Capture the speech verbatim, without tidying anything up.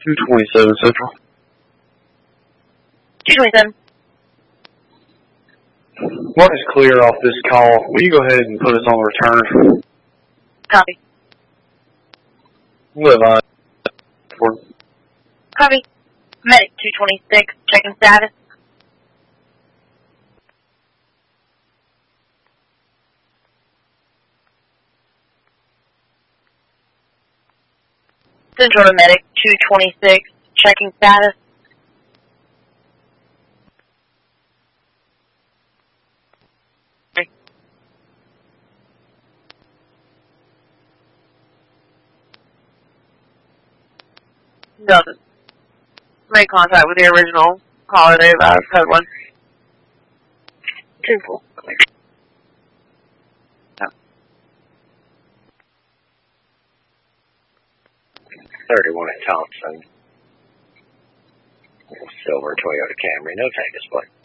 two twenty-seven Central. two twenty-seven. What is clear off this call? Will you go ahead and put us on return? Copy. What have I for? Copy. Medic two twenty-six, checking status. Central to Medic two twenty-six, checking status. Doesn't. Make contact with the original caller there about code one. Two full. thirty-one at Thompson. Silver Toyota Camry, no tag display.